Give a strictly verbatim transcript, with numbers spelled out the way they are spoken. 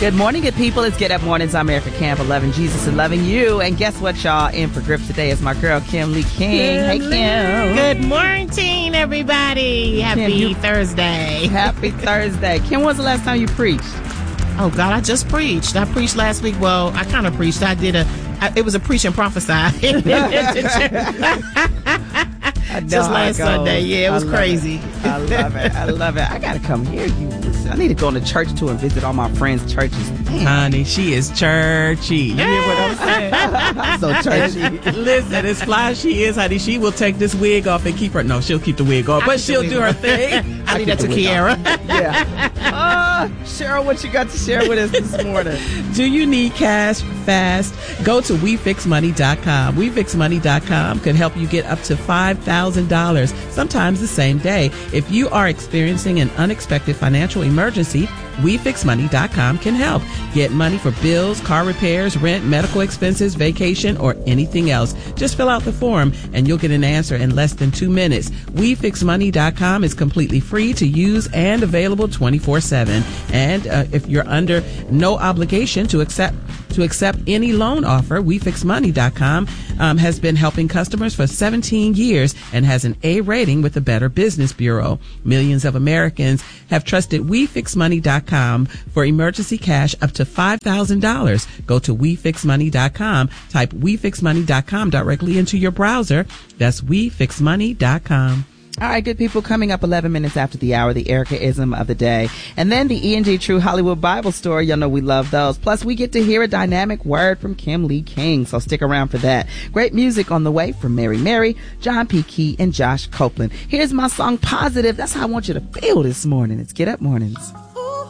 Good morning, good people. It's Get Up Mornings. I'm Erica Camp, loving Jesus and loving you. And guess what, y'all? In for grip today is my girl, Kim Lee King. Hey, Kim. Good morning, everybody. Happy Kim, you- Thursday. Happy Thursday. Kim, when was the last time you preached? Oh, God, I just preached. I preached last week. Well, I kind of preached. I did a, I, it was a preach and prophesy. Just last Sunday. Yeah, it was crazy. It. I love it. I love it. I got to come hear you. I need to go on a church tour and visit all my friends' churches. Damn. Honey, she is churchy. You hear what I'm saying? I'm so churchy. Listen, as fly as she is, honey, she will take this wig off and keep her. No, she'll keep the wig off, I but she'll do her off. thing. I leave that to Kiara. Yeah. Uh, Cheryl, what you got to share with us this morning? Do you need cash fast? Go to we fix money dot com. we fix money dot com can help you get up to five thousand dollars, sometimes the same day. If you are experiencing an unexpected financial emergency, we fix money dot com can help. Get money for bills, car repairs, rent, medical expenses, vacation, or anything else. Just fill out the form and you'll get an answer in less than two minutes. we fix money dot com is completely free to use and available twenty-four seven. And uh, if you're under no obligation to accept to accept any loan offer, we fix money dot com um, has been helping customers for seventeen years and has an A rating with the Better Business Bureau. Millions of Americans have trusted we fix money dot com for emergency cash up to five thousand dollars. Go to we fix money dot com, type we fix money dot com directly into your browser. That's we fix money dot com. All right, good people, coming up eleven minutes after the hour, the Erica-ism of the day. And then the E and G True Hollywood Bible Story. Y'all know we love those. Plus, we get to hear a dynamic word from Kim Lee King, so stick around for that. Great music on the way from Mary Mary, John P. Key, and Josh Copeland. Here's my song, Positive. That's how I want you to feel this morning. It's Get Up Mornings.